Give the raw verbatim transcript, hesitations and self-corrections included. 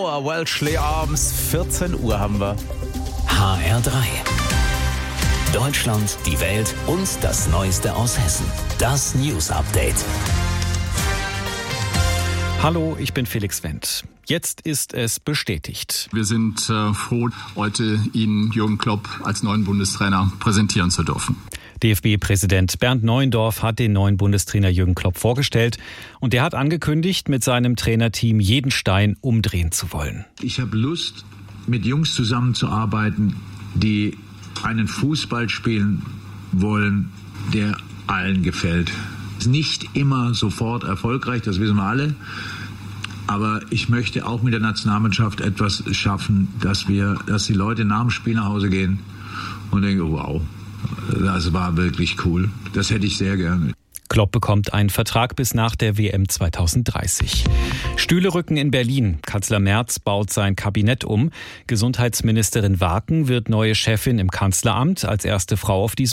Welshly Arms, vierzehn Uhr haben wir. H R drei. Deutschland, die Welt und das Neueste aus Hessen. Das News Update. Hallo, ich bin Felix Wendt. Jetzt ist es bestätigt. Wir sind äh, froh, heute Ihnen Jürgen Klopp als neuen Bundestrainer präsentieren zu dürfen. D F B-Präsident Bernd Neuendorf hat den neuen Bundestrainer Jürgen Klopp vorgestellt und der hat angekündigt, mit seinem Trainerteam jeden Stein umdrehen zu wollen. Ich habe Lust, mit Jungs zusammenzuarbeiten, die einen Fußball spielen wollen, der allen gefällt. Ist nicht immer sofort erfolgreich, das wissen wir alle. Aber ich möchte auch mit der Nationalmannschaft etwas schaffen, dass wir, dass die Leute nach dem Spiel nach Hause gehen und denken, wow, das war wirklich cool. Das hätte ich sehr gerne. Klopp bekommt einen Vertrag bis nach der W M zwanzig dreißig. Stühle rücken in Berlin. Kanzler Merz baut sein Kabinett um. Gesundheitsministerin Warken wird neue Chefin im Kanzleramt, als erste Frau auf diesem